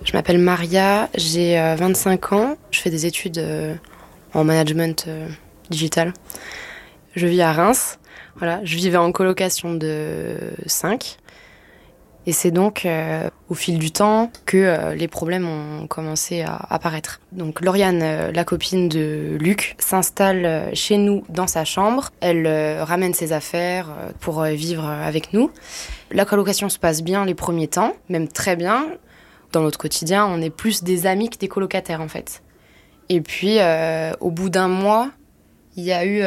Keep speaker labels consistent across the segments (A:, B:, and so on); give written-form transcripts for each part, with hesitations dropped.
A: Je m'appelle Maria, j'ai 25 ans, je fais des études en management digital. Je vis à Reims, voilà, je vivais en colocation de 5. Et c'est donc au fil du temps que les problèmes ont commencé à apparaître. Donc Lauriane, la copine de Luc, s'installe chez nous dans sa chambre. Elle ramène ses affaires pour vivre avec nous. La colocation se passe bien les premiers temps, même très bien. Dans notre quotidien, on est plus des amis que des colocataires en fait. Et puis au bout d'un mois, il y a eu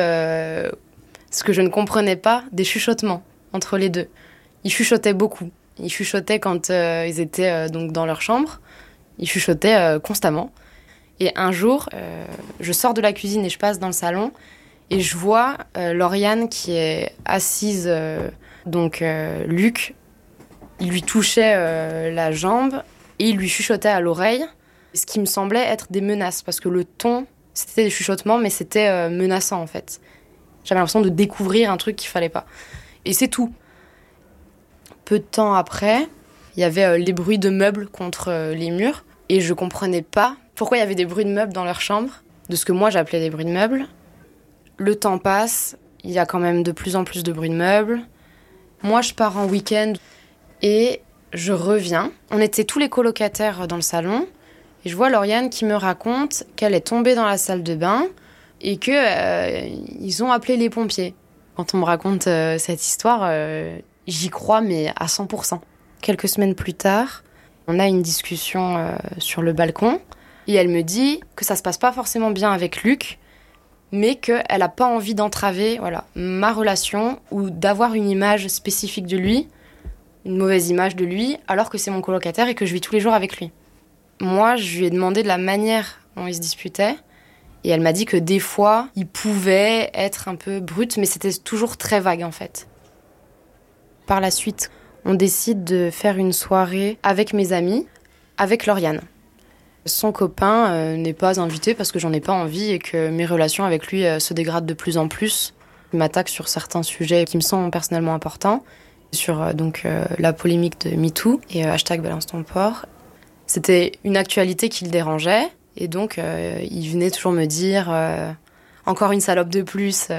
A: ce que je ne comprenais pas, des chuchotements entre les deux. Ils chuchotaient beaucoup. Ils chuchotaient quand ils étaient donc dans leur chambre. Ils chuchotaient constamment. Et un jour, je sors de la cuisine et je passe dans le salon. Et je vois Lauriane qui est assise. Donc Luc, il lui touchait la jambe et il lui chuchotait à l'oreille. Ce qui me semblait être des menaces. Parce que le ton, c'était des chuchotements, mais c'était menaçant en fait. J'avais l'impression de découvrir un truc qu'il fallait pas. Et c'est tout. Peu de temps après, il y avait les bruits de meubles contre les murs. Et je comprenais pas pourquoi il y avait des bruits de meubles dans leur chambre, de ce que moi j'appelais des bruits de meubles. Le temps passe, il y a quand même de plus en plus de bruits de meubles. Moi, je pars en week-end et je reviens. On était tous les colocataires dans le salon. Et je vois Lauriane qui me raconte qu'elle est tombée dans la salle de bain et qu'ils ont appelé les pompiers. Quand on me raconte cette histoire... J'y crois, mais à 100%. Quelques semaines plus tard, on a une discussion sur le balcon. Et elle me dit que ça se passe pas forcément bien avec Luc, mais qu'elle a pas envie d'entraver ma relation ou d'avoir une image spécifique de lui, une mauvaise image de lui, alors que c'est mon colocataire et que je vis tous les jours avec lui. Moi, je lui ai demandé de la manière dont il se disputait. Et elle m'a dit que des fois, il pouvait être un peu brut, mais c'était toujours très vague en fait. Par la suite, on décide de faire une soirée avec mes amis, avec Lauriane. Son copain n'est pas invité parce que j'en ai pas envie et que mes relations avec lui se dégradent de plus en plus. Il m'attaque sur certains sujets qui me semblent personnellement importants, sur la polémique de MeToo et #BalanceTonPort. C'était une actualité qui le dérangeait et donc il venait toujours me dire encore une salope de plus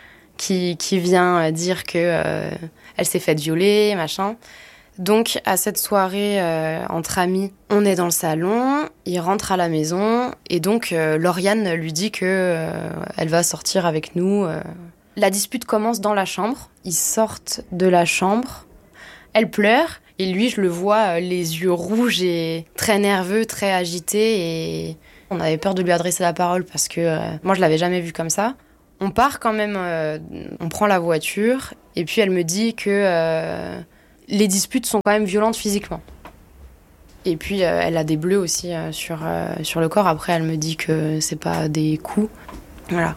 A: qui vient dire que elle s'est faite violer, machin. Donc, à cette soirée entre amis, on est dans le salon, il rentre à la maison, et donc Lauriane lui dit que elle va sortir avec nous. La dispute commence dans la chambre. Ils sortent de la chambre. Elle pleure, et lui, je le vois les yeux rouges et très nerveux, très agité, et on avait peur de lui adresser la parole parce que moi, je l'avais jamais vu comme ça. On part quand même, on prend la voiture, et puis elle me dit que les disputes sont quand même violentes physiquement. Et puis elle a des bleus aussi sur le corps. Après, elle me dit que c'est pas des coups. Voilà.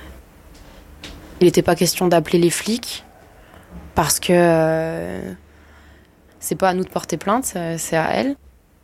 A: Il n'était pas question d'appeler les flics, parce que c'est pas à nous de porter plainte, c'est à elle.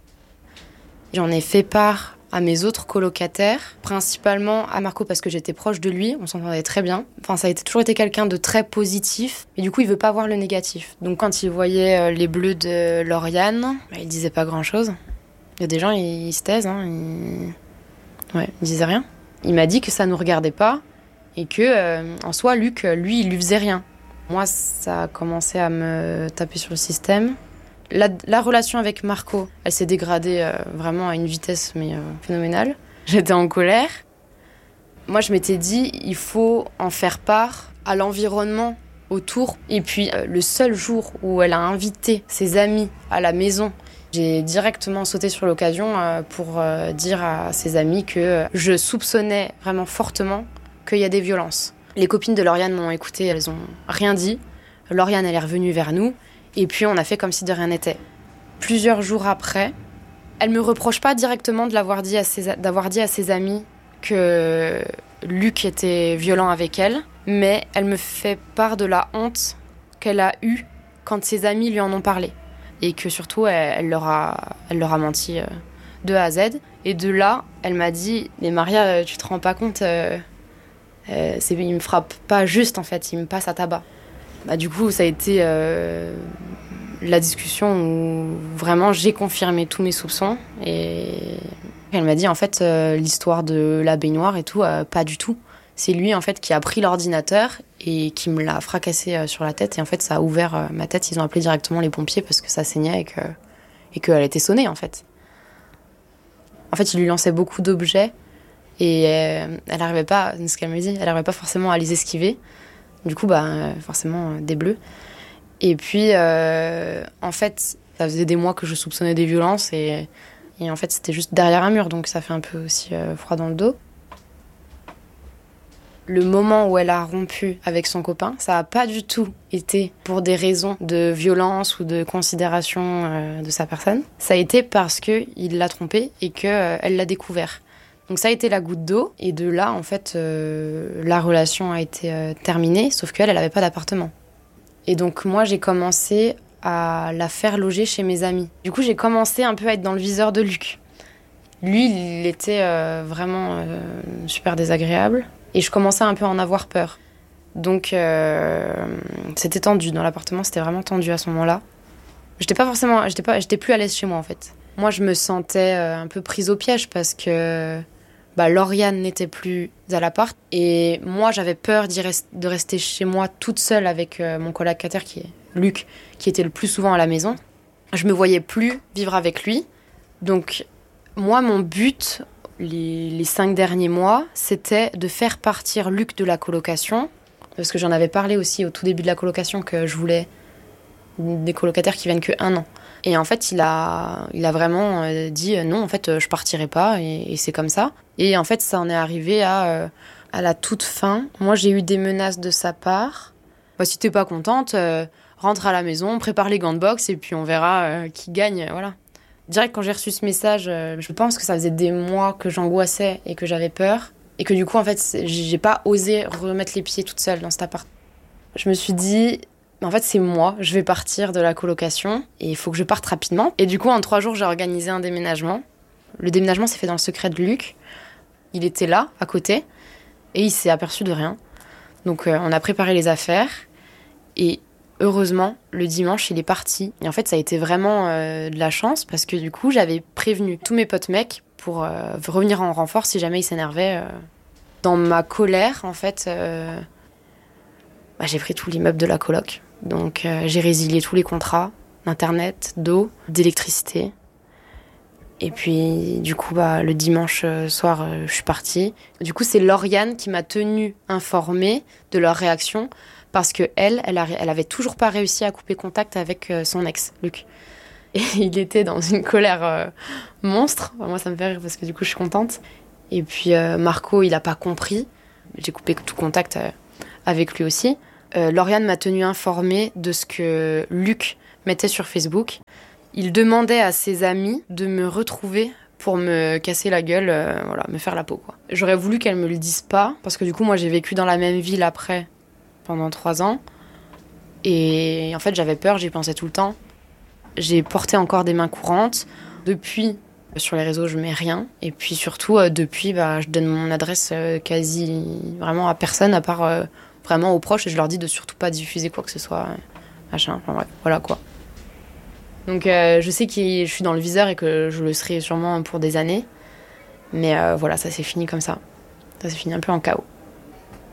A: J'en ai fait part à mes autres colocataires, principalement à Marco parce que j'étais proche de lui, on s'entendait très bien. Enfin, ça a toujours été quelqu'un de très positif, et du coup, il veut pas voir le négatif. Donc, quand il voyait les bleus de Lauriane, il disait pas grand-chose. Il y a des gens, ils se taisent, ils disaient rien. Il m'a dit que ça nous regardait pas, et que, en soi, Luc, lui, il lui faisait rien. Moi, ça a commencé à me taper sur le système. La relation avec Marco, elle s'est dégradée vraiment à une vitesse phénoménale. J'étais en colère. Moi, je m'étais dit, il faut en faire part à l'environnement autour. Et puis, le seul jour où elle a invité ses amis à la maison, j'ai directement sauté sur l'occasion pour dire à ses amis que je soupçonnais vraiment fortement qu'il y a des violences. Les copines de Lauriane m'ont écoutée, elles ont rien dit. Lauriane, elle est revenue vers nous. Et puis, on a fait comme si de rien n'était. Plusieurs jours après, elle me reproche pas directement d'avoir dit à ses amis que Luc était violent avec elle, mais elle me fait part de la honte qu'elle a eue quand ses amis lui en ont parlé. Et que surtout, elle leur a menti de A à Z. Et de là, elle m'a dit « Mais Maria, tu te rends pas compte il me frappe pas juste, en fait, il me passe à tabac. » Du coup, ça a été la discussion où vraiment j'ai confirmé tous mes soupçons. Et elle m'a dit en fait l'histoire de la baignoire et tout, pas du tout. C'est lui en fait qui a pris l'ordinateur et qui me l'a fracassé sur la tête. Et en fait ça a ouvert ma tête. Ils ont appelé directement les pompiers parce que ça saignait et qu'elle était sonnée en fait. En fait il lui lançait beaucoup d'objets et elle n'arrivait pas, ce qu'elle me dit, elle n'arrivait pas forcément à les esquiver. Du coup forcément des bleus. Et puis en fait ça faisait des mois que je soupçonnais des violences et en fait c'était juste derrière un mur, donc ça fait un peu aussi froid dans le dos. Le moment où elle a rompu avec son copain, ça n'a pas du tout été pour des raisons de violence ou de considération de sa personne. Ça a été parce qu'il l'a trompée et qu'elle l'a découvert. Donc ça a été la goutte d'eau. Et de là, en fait, la relation a été terminée, sauf qu'elle n'avait pas d'appartement. Et donc moi, j'ai commencé à la faire loger chez mes amis. Du coup, j'ai commencé un peu à être dans le viseur de Luc. Lui, il était vraiment super désagréable. Et je commençais un peu à en avoir peur. Donc, c'était tendu dans l'appartement, c'était vraiment tendu à ce moment-là. J'étais plus à l'aise chez moi, en fait. Moi, je me sentais un peu prise au piège parce que Lauriane n'était plus à l'appart. Et moi, j'avais peur de rester chez moi toute seule avec mon colocataire, qui est Luc, qui était le plus souvent à la maison. Je me voyais plus vivre avec lui. Donc, moi, mon but les 5 derniers mois, c'était de faire partir Luc de la colocation, parce que j'en avais parlé aussi au tout début de la colocation que je voulais des colocataires qui viennent que 1 an. Et en fait, il a vraiment dit non, en fait, je partirai pas et c'est comme ça. Et en fait, ça en est arrivé à la toute fin. Moi, j'ai eu des menaces de sa part. Si t'es pas contente, rentre à la maison, prépare les gants de boxe et puis on verra qui gagne, voilà. Direct, quand j'ai reçu ce message, je pense que ça faisait des mois que j'angoissais et que j'avais peur. Et que du coup, en fait, j'ai pas osé remettre les pieds toute seule dans cet appart. Je me suis dit, en fait, c'est moi, je vais partir de la colocation et il faut que je parte rapidement. Et du coup, en 3 jours, j'ai organisé un déménagement. Le déménagement s'est fait dans le secret de Luc. Il était là, à côté, et il s'est aperçu de rien. Donc, on a préparé les affaires et heureusement, le dimanche, il est parti. Et en fait, ça a été vraiment de la chance parce que du coup, j'avais prévenu tous mes potes mecs pour revenir en renfort si jamais ils s'énervaient. Dans ma colère, en fait, j'ai pris tout l'immeuble de la coloc. Donc, j'ai résilié tous les contrats d'internet, d'eau, d'électricité. Et puis, du coup, le dimanche soir, je suis partie. Du coup, c'est Lauriane qui m'a tenue informée de leur réaction. Parce que elle avait toujours pas réussi à couper contact avec son ex, Luc. Et il était dans une colère monstre. Moi, ça me fait rire parce que du coup, je suis contente. Et puis, Marco, il a pas compris. J'ai coupé tout contact avec lui aussi. Lauriane m'a tenue informée de ce que Luc mettait sur Facebook. Il demandait à ses amis de me retrouver pour me casser la gueule, me faire la peau, quoi. J'aurais voulu qu'elle me le dise pas, parce que du coup, moi, j'ai vécu dans la même ville après, pendant 3 ans. Et en fait, j'avais peur, j'y pensais tout le temps. J'ai porté encore des mains courantes. Depuis, sur les réseaux, je mets rien. Et puis surtout, depuis, je donne mon adresse quasi vraiment à personne, à part vraiment aux proches. Et je leur dis de surtout pas diffuser quoi que ce soit. Machin, enfin bref, voilà quoi. Donc je sais que je suis dans le viseur et que je le serai sûrement pour des années. Mais voilà, ça s'est fini comme ça. Ça s'est fini un peu en chaos.